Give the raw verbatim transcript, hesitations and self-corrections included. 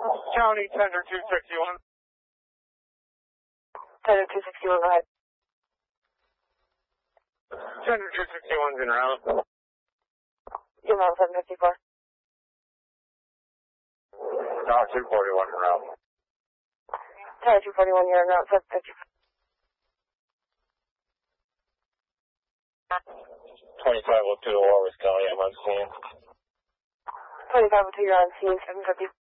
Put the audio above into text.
County Tender two sixty-one. Tender two sixty-one, go ahead. Tender two sixty-one's en route. You're on seven fifty-four. No, two forty-one en route. Tender two forty-one, you're en route, seven fifty-four. twenty-five oh two Walrus County, I'm on scene. twenty-five oh two, you're on scene, seven fifty.